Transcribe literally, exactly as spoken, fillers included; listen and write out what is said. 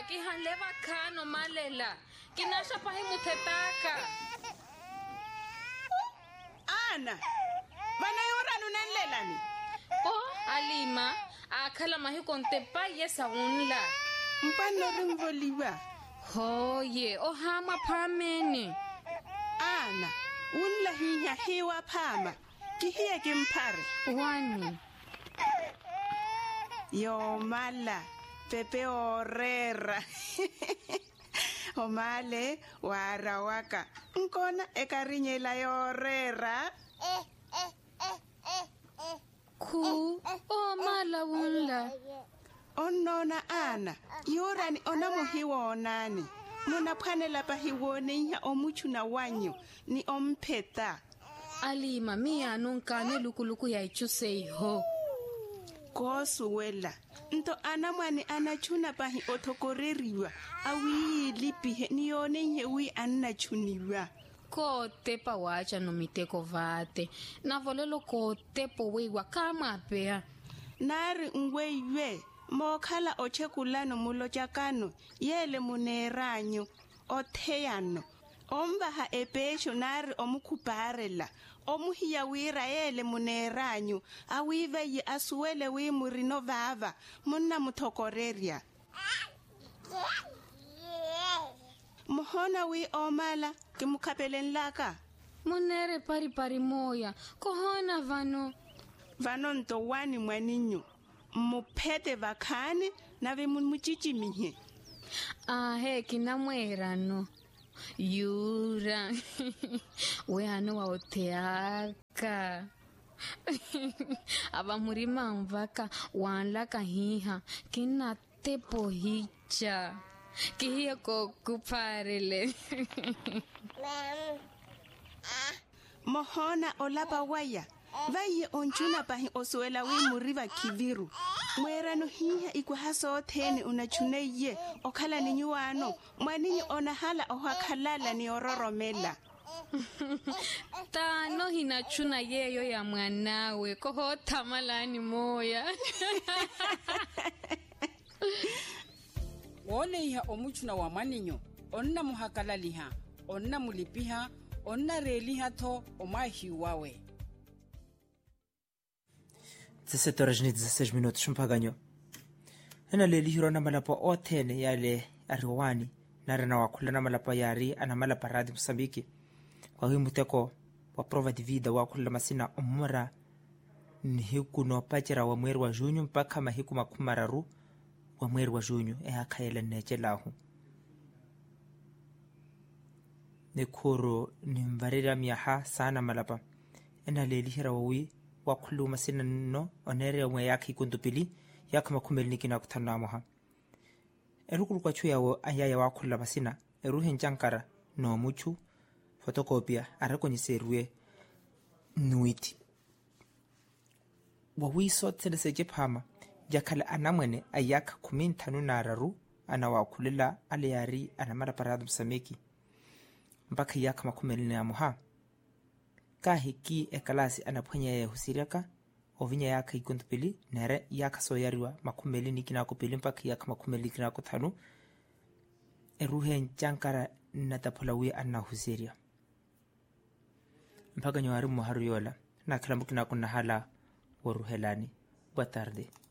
ki hanleva khano malela kinasha pahi muthetaka ana bana yora nunenlelani oh Alima akhala mahi kontepa yesa unla mpano rimvoliwa hoye o hama phamene ana unla hiya hiwa phama ki hiya kimphare wani yo mala pepe orera omale wara waka nkona ekarinyela yorera khu o mala unla onona ana yorani ona muhiwonani muna phanela pahiwone ya omuchuna wanyu ni ompheta Alima miya nunkane lukuluku ya ichusei ho kosuwela nto anamwani anachuna pahi othokoreriwa awi lipihe ni yone nyewi annachuniwa ko tepa wacha no miteko vate na volelo ko tepo weiwa kama pea nari ngweiwe mokhala ochekulano mulochakano yele muneranyo otheyano ombaha epesho nari omukhuparela omuhiya wira yele muneranyo awive yi asuwele wi murino vava munna muthokoreria mohona wi omala ke mukhapelen laka munere pari pari moya kohona vano vano nto wani mwaninyo muphete vakhane nave muchichimihe ahe kinamwerano yura weano wa oteaka aba murima mvaka wanlaka hiha kina tepo hicha kihiya ko kuparele mohona olapa waya vaye onchuna pahi osuela wi muriva kiviru mwerano hiya ikwahaso othene unachuneye okhala ninyuano mwaninyi onahala ohakhalala ni ororomela tano hinachuna yeyo ya mwanawe koho tamalani moya wone iha omuchuna wa mwaninyo onna muhakalaliha onna mulipiha onna reliha tho omahiwawe dezessete horas e dezesseis minutos mpaganyo ena leli hiro na malapa othene yale ariwani narena wakhula na malapa yari ana malapa radi Msambiki kwa hiyo muteko wa prova de vida wakhula masina umura nihiku no pachira wa mweri wa junyo mpaka mahiku makumararu wa mweri wa junyo e akhaela nechelahu nekoro nimvarira miaha sana malapa ena leli hira wawi wakhulu masina no onere mwe yakhi kundupili yakha makhumeli nikina kuthana moha erukulu kwa chuya wo ayaya wakhulu masina eruhe nchankara no muchu fotokopia arakoniserwe nuiti wawiso tselese phama jakhala anamwene ayakha khumintanu nararu ana wakhulela aleyari ana maraparadu Msambiki mpaka yakha makhumeli na moha kahiki ekalasi anaphwanya ya husiraka ovinya yaka ikuntupili nere yaka soyariwa makhumeli nikina kupili mpaka yaka makhumeli nikina kuthanu eruhe nchankara natapolawi anna husiria mpaka nyawari muharu yola na kila mukina kuna hala waruhelani. Boa tarde.